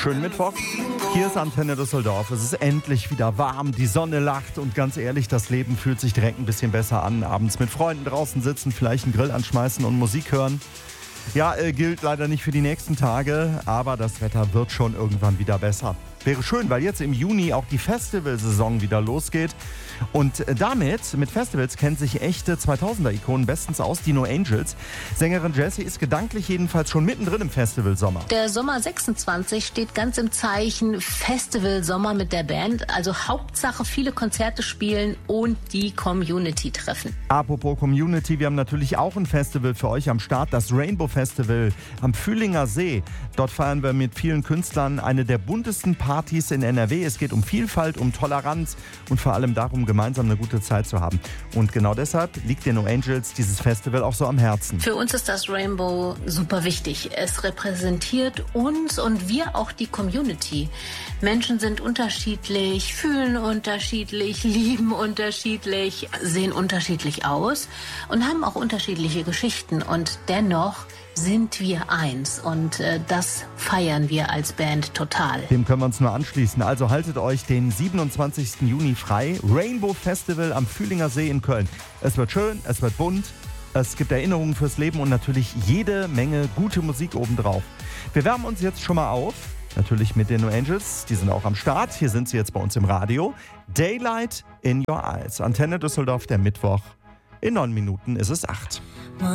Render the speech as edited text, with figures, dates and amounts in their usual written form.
Schönen Mittwoch. Hier ist Antenne Düsseldorf. Es ist endlich wieder warm, die Sonne lacht und ganz ehrlich, das Leben fühlt sich direkt ein bisschen besser an. Abends mit Freunden draußen sitzen, vielleicht einen Grill anschmeißen und Musik hören. Ja, gilt leider nicht für die nächsten Tage, aber das Wetter wird schon irgendwann wieder besser. Wäre schön, weil jetzt im Juni auch die Festivalsaison wieder losgeht. Und damit, mit Festivals, kennen sich echte 2000er-Ikonen bestens aus, die No Angels. Sängerin Jessie ist gedanklich jedenfalls schon mittendrin im Festivalsommer. Der Sommer 26 steht ganz im Zeichen Festivalsommer mit der Band. Also Hauptsache viele Konzerte spielen und die Community treffen. Apropos Community, wir haben natürlich auch ein Festival für euch am Start, das Rainbow Festival am Fühlinger See. Dort feiern wir mit vielen Künstlern eine der buntesten Partys in NRW. Es geht um Vielfalt, um Toleranz und vor allem darum, gemeinsam eine gute Zeit zu haben. Und genau deshalb liegt den No Angels dieses Festival auch so am Herzen. Für uns ist das Rainbow super wichtig. Es repräsentiert uns und wir auch die Community. Menschen sind unterschiedlich, fühlen unterschiedlich, lieben unterschiedlich, sehen unterschiedlich aus und haben auch unterschiedliche Geschichten. Und dennoch sind wir eins und das feiern wir als Band total. Dem können wir uns nur anschließen. Also haltet euch den 27. Juni frei. Rainbow Festival am Fühlinger See in Köln. Es wird schön, es wird bunt, es gibt Erinnerungen fürs Leben und natürlich jede Menge gute Musik obendrauf. Wir wärmen uns jetzt schon mal auf. Natürlich mit den No Angels, die sind auch am Start. Hier sind sie jetzt bei uns im Radio. Daylight in Your Eyes. Antenne Düsseldorf, der Mittwoch. In 9 Minuten ist es 8.